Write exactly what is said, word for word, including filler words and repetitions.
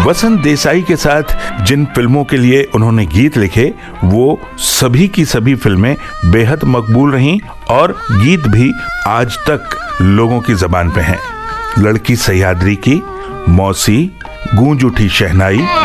वसंत देसाई के साथ जिन फिल्मों के लिए उन्होंने गीत लिखे वो सभी की सभी फिल्में बेहद मकबूल रहीं और गीत भी आज तक लोगों की जबान पे हैं। लड़की सह्याद्री की, मौसी, गूंज उठी शहनाई,